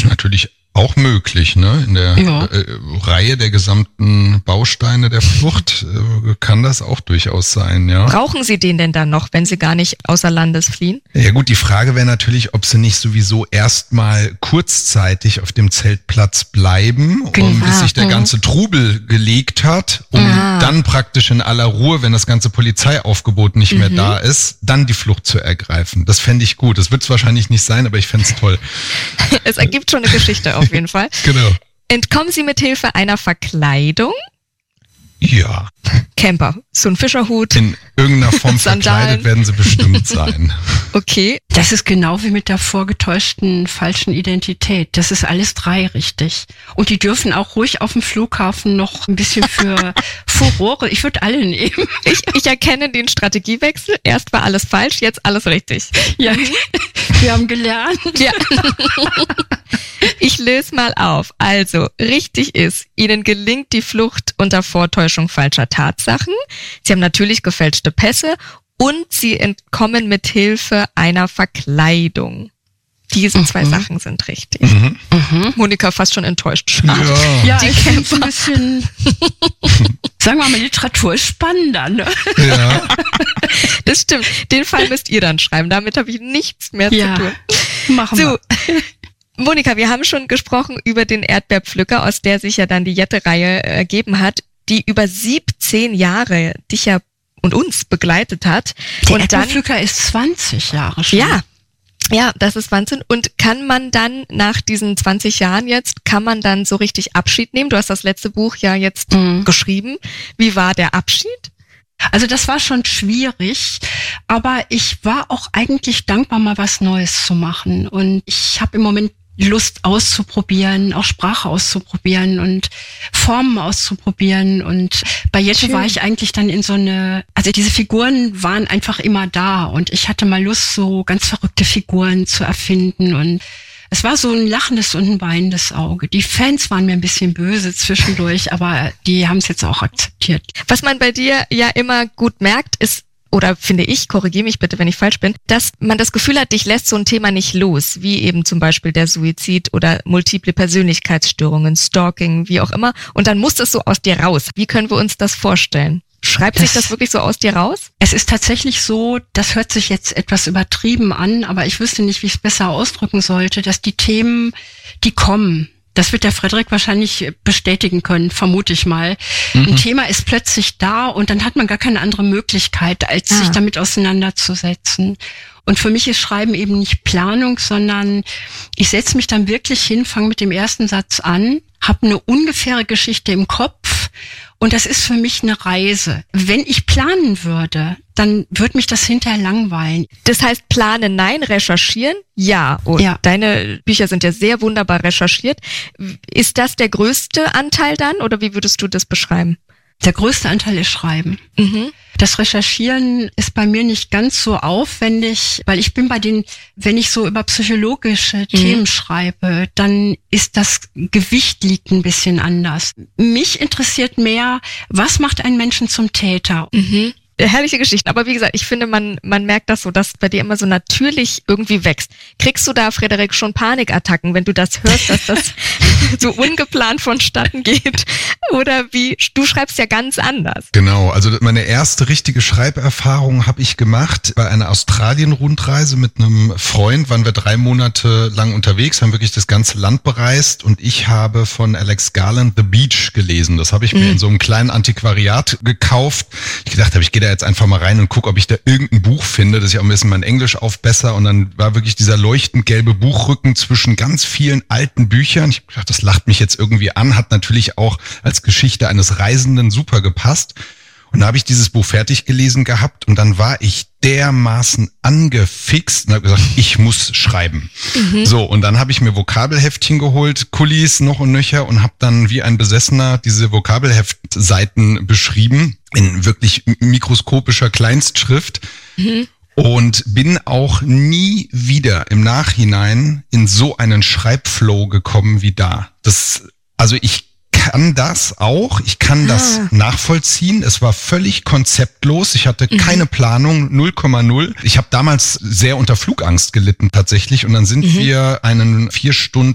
natürlich auch möglich, ne? In der Reihe der gesamten Bausteine der Flucht kann das auch durchaus sein, ja. Brauchen Sie den denn dann noch, wenn Sie gar nicht außer Landes fliehen? Ja gut, die Frage wäre natürlich, ob Sie nicht sowieso erstmal kurzzeitig auf dem Zeltplatz bleiben, bis sich der ganze Trubel gelegt hat, um dann praktisch in aller Ruhe, wenn das ganze Polizeiaufgebot nicht mehr da ist, dann die Flucht zu ergreifen. Das fände ich gut. Das wird es wahrscheinlich nicht sein, aber ich fände es toll. Es ergibt schon eine Geschichte auf jeden Fall. Genau. Entkommen Sie mit Hilfe einer Verkleidung? Ja. Camper, so ein Fischerhut. In irgendeiner Form Sandalen. verkleidet werden sie bestimmt sein. Okay. Das ist genau wie mit der vorgetäuschten falschen Identität. Das ist alles 3 richtig. Und die dürfen auch ruhig auf dem Flughafen noch ein bisschen für Furore. Ich würde alle nehmen. Ich erkenne den Strategiewechsel. Erst war alles falsch, jetzt alles richtig. Ja, wir haben gelernt. Ja. Ich löse mal auf. Also, richtig ist, Ihnen gelingt die Flucht unter Vortäuschung falscher Tatsachen. Sie haben natürlich gefälschte Pässe und Sie entkommen mit Hilfe einer Verkleidung. Diese 2 Sachen sind richtig. Monika fast schon enttäuscht. Schade. Ja, ich finde es ein bisschen, sagen wir mal, Literatur ist spannender, ne? Ja. Das stimmt. Den Fall müsst ihr dann schreiben. Damit habe ich nichts mehr zu tun. Machen wir. Monika, wir haben schon gesprochen über den Erdbeerpflücker, aus der sich ja dann die Jette-Reihe ergeben hat, die über 17 Jahre dich ja und uns begleitet hat. Der Erdbeerpflücker ist 20 Jahre schon. Ja, das ist Wahnsinn. Und kann man dann nach diesen 20 Jahren jetzt, kann man dann so richtig Abschied nehmen? Du hast das letzte Buch ja jetzt geschrieben. Wie war der Abschied? Also das war schon schwierig, aber ich war auch eigentlich dankbar, mal was Neues zu machen. Und ich habe im Moment Lust auszuprobieren, auch Sprache auszuprobieren und Formen auszuprobieren. Und bei Jette war ich eigentlich dann in so also diese Figuren waren einfach immer da und ich hatte mal Lust, so ganz verrückte Figuren zu erfinden. Und es war so ein lachendes und ein weinendes Auge. Die Fans waren mir ein bisschen böse zwischendurch, aber die haben es jetzt auch akzeptiert. Was man bei dir ja immer gut merkt, ist, oder finde ich, korrigiere mich bitte, wenn ich falsch bin, dass man das Gefühl hat, dich lässt so ein Thema nicht los, wie eben zum Beispiel der Suizid oder multiple Persönlichkeitsstörungen, Stalking, wie auch immer. Und dann muss das so aus dir raus. Wie können wir uns das vorstellen? Schreibt sich das wirklich so aus dir raus? Es ist tatsächlich so, das hört sich jetzt etwas übertrieben an, aber ich wüsste nicht, wie ich es besser ausdrücken sollte, dass die Themen, die kommen, das wird der Frederik wahrscheinlich bestätigen können, vermute ich mal. Ein Thema ist plötzlich da und dann hat man gar keine andere Möglichkeit, als sich damit auseinanderzusetzen. Und für mich ist Schreiben eben nicht Planung, sondern ich setze mich dann wirklich hin, fange mit dem ersten Satz an, habe eine ungefähre Geschichte im Kopf und das ist für mich eine Reise. Wenn ich planen würde, dann würde mich das hinterher langweilen. Das heißt, planen nein, recherchieren ja. Und deine Bücher sind ja sehr wunderbar recherchiert. Ist das der größte Anteil dann oder wie würdest du das beschreiben? Der größte Anteil ist Schreiben. Das Recherchieren ist bei mir nicht ganz so aufwendig, weil ich bin wenn ich so über psychologische Themen schreibe, dann ist das Gewicht liegt ein bisschen anders. Mich interessiert mehr, was macht einen Menschen zum Täter? Herrliche Geschichten. Aber wie gesagt, ich finde, man merkt das so, dass bei dir immer so natürlich irgendwie wächst. Kriegst du da, Frederik, schon Panikattacken, wenn du das hörst, dass das so ungeplant vonstatten geht? Oder du schreibst ja ganz anders. Genau, also meine erste richtige Schreiberfahrung habe ich gemacht bei einer Australien-Rundreise mit einem Freund. Waren wir 3 Monate lang unterwegs, haben wirklich das ganze Land bereist und ich habe von Alex Garland The Beach gelesen. Das habe ich mir in so einem kleinen Antiquariat gekauft. Ich gedacht habe, ich gehe da jetzt einfach mal rein und gucke, ob ich da irgendein Buch finde, dass ich auch ein bisschen mein Englisch aufbessere. Und dann war wirklich dieser leuchtend gelbe Buchrücken zwischen ganz vielen alten Büchern. Ich dachte, das lacht mich jetzt irgendwie an, hat natürlich auch als Geschichte eines Reisenden super gepasst. Und da habe ich dieses Buch fertig gelesen gehabt und dann war ich dermaßen angefixt und habe gesagt, ich muss schreiben. So, und dann habe ich mir Vokabelheftchen geholt, Kulis noch und nöcher und habe dann wie ein Besessener diese Vokabelheftseiten beschrieben in wirklich mikroskopischer Kleinstschrift. Und bin auch nie wieder im Nachhinein in so einen Schreibflow gekommen wie da. Also ich kann das auch, ich kann das nachvollziehen. Es war völlig konzeptlos. Ich hatte keine Planung, 0,0. Ich habe damals sehr unter Flugangst gelitten tatsächlich und dann sind wir einen 4 Stunden